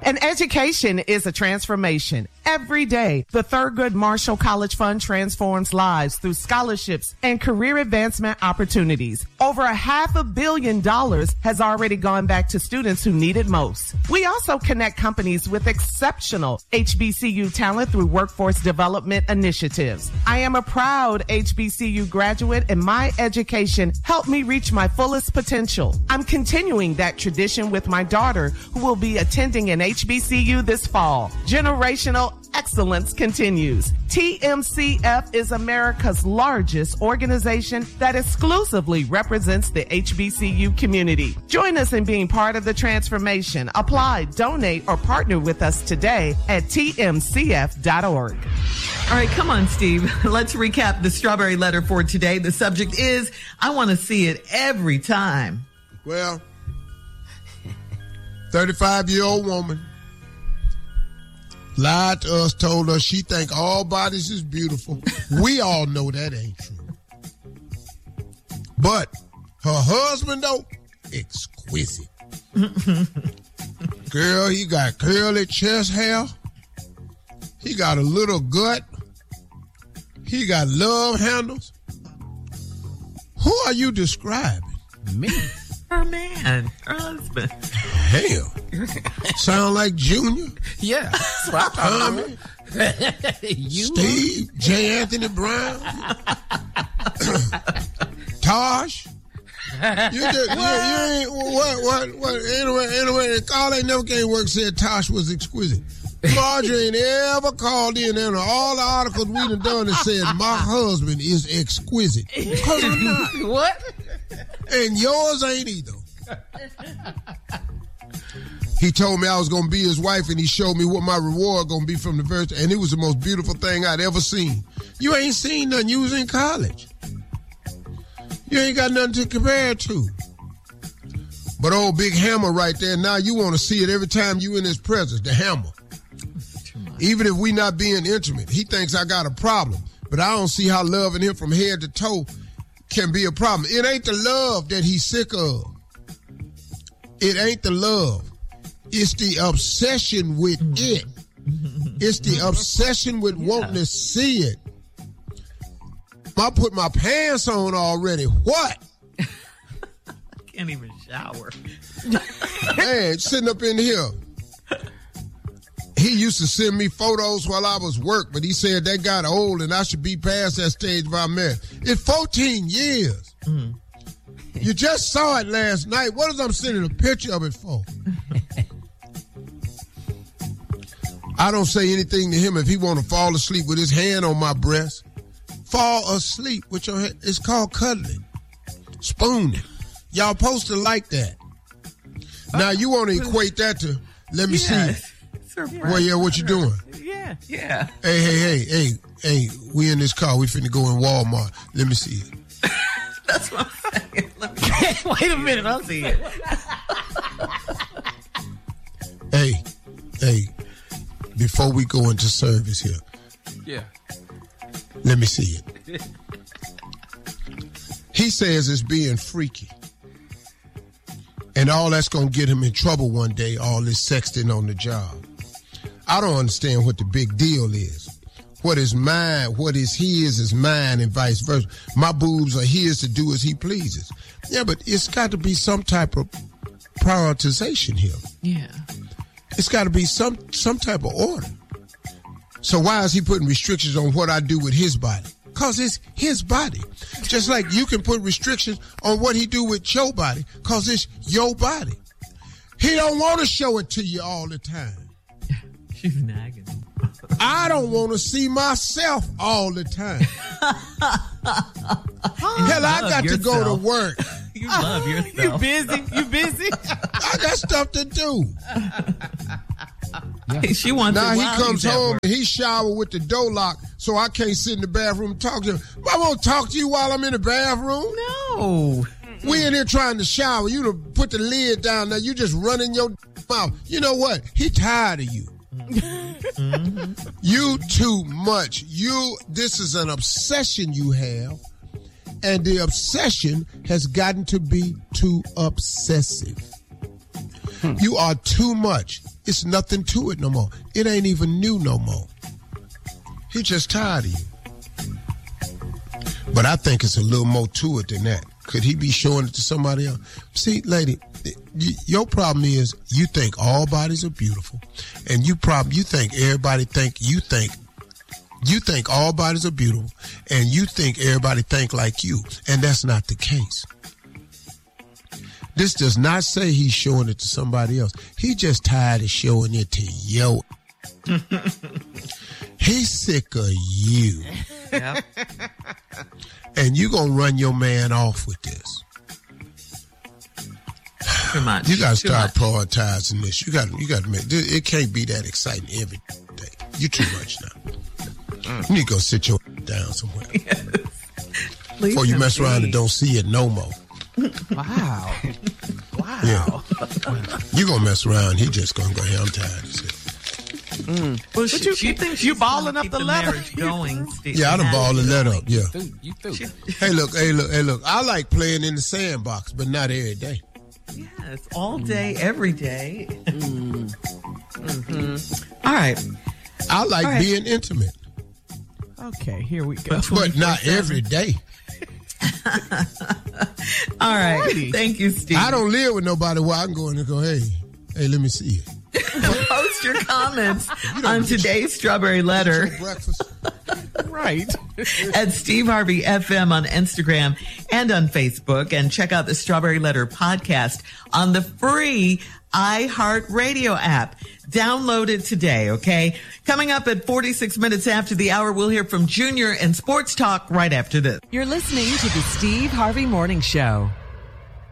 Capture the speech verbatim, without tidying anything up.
An education is a transformation. Every day, the Thurgood Marshall College Fund transforms lives through scholarships and career advancement opportunities. Over a half a billion dollars has already gone back to students who need it most. We also connect companies with exceptional H B C U talent through workforce development initiatives. I am a proud H B C U graduate, and my education helped me reach my fullest potential. I'm continuing that tradition with my daughter, who will be attending an H B C U this fall. Generational excellence continues. T M C F is America's largest organization that exclusively represents the H B C U community. Join us in being part of the transformation. Apply, donate, or partner with us today at T M C F dot org. All right, come on, Steve. Let's recap the strawberry letter for today. The subject is, I want to see it every time. Well, thirty-five-year-old woman lied to us, told us she think all bodies is beautiful. We all know that ain't true. But her husband, though, exquisite. Girl, he got curly chest hair. He got a little gut. He got love handles. Who are you describing? Me. Her man. Her husband. Hell. Sound like Junior? Yeah. That's what I'm talking about. You? Steve, J. Anthony Brown, Tosh. You, just, you, you ain't, what, what, what, anyway, anyway, Carl ain't never came to work said Tosh was exquisite. Marjorie ain't ever called in and all the articles we done done and said my husband is exquisite. Because I'm not. What? And yours ain't either. He told me I was going to be his wife, and he showed me what my reward going to be from the verse, and it was the most beautiful thing I'd ever seen. You ain't seen nothing. You was in college. You ain't got nothing to compare it to. But old Big Hammer right there, now you want to see it every time you in his presence, the hammer. Even if we not being intimate, he thinks I got a problem. But I don't see how loving him from head to toe can be a problem. It ain't the love that he's sick of. It ain't the love. It's the obsession with it. It's the obsession with yeah. wanting to see it. I put my pants on already. What? I can't even shower. Man, sitting up in here. He used to send me photos while I was work, but he said that got old and I should be past that stage of our marriage. It's fourteen years. Mm. You just saw it last night. What is I'm sending a picture of it for? I don't say anything to him if he want to fall asleep with his hand on my breast. Fall asleep with your hand. It's called cuddling. Spooning. Y'all supposed to like that. Now you want to equate that to, let me yeah. see. Well, yeah, what you doing? Yeah, yeah. Hey, hey, hey, hey, hey, we in this car. We finna go in Walmart. Let me see it. That's what I'm saying. Let me... Wait a minute, I'll see it. Hey, hey, before we go into service here. Yeah. Let me see it. He says it's being freaky. And all that's going to get him in trouble one day, all this sexting on the job. I don't understand what the big deal is. What is mine, what is his is mine, and vice versa. My boobs are his to do as he pleases. Yeah, but it's got to be some type of prioritization here. Yeah. It's got to be some some type of order. So why is he putting restrictions on what I do with his body? Because it's his body. Just like you can put restrictions on what he do with your body, because it's your body. He don't want to show it to you all the time. She's nagging. I don't want to see myself all the time. Hell, I got yourself. to go to work. You love yourself. You busy? You busy? I got stuff to do. Yeah. She wants now to he comes home and he shower with the door locked, so I can't sit in the bathroom and talk to him. I won't talk to you while I'm in the bathroom. No. We in here trying to shower. You to put the lid down there. You just running your mouth. You know what? He tired of you. Mm-hmm. You too much. You. This is an obsession you have, and the obsession has gotten to be too obsessive. Hmm. You are too much. It's nothing to it no more. It ain't even new no more. He just tired of you. But I think it's a little more to it than that. Could he be showing it to somebody else? See, lady, your problem is you think all bodies are beautiful, and you prob- you think everybody think you think you think all bodies are beautiful, and you think everybody think like you, and that's not the case. This does not say he's showing it to somebody else. He just tired of showing it to you. He's sick of you. Yep. And you gonna run your man off with this. Too much. You gotta Too start much. prioritizing this. You got you got to make it can't be that exciting every day. You're too much now. You need to go sit your down somewhere. Yes. Before you mess around be. and don't see it no more. Wow. Wow. Yeah. You gonna mess around, he just gonna go, hey, I'm tired of this. Well, But she, you- she thinks you she's gonna balling up keep the the letter. marriage going. Steve. Yeah, I done She has ball it and let going. up, yeah. Through, you through. Hey, look, hey, look, hey, look. I like playing in the sandbox, but not every day. Yes, all day, every day. Mm-hmm. All right. I like All right. being intimate, Okay, here we go. but not every day. All right. Alrighty. Thank you, Steve. I don't live with nobody where I can go in and go, hey, hey, let me see it. Post your comments on today's Strawberry Letter Breakfast. Right. at Steve Harvey F M on Instagram and on Facebook. And check out the Strawberry Letter podcast on the free iHeartRadio app. Download it today, okay? Coming up at forty-six minutes after the hour, we'll hear from Junior and Sports Talk right after this. You're listening to the Steve Harvey Morning Show.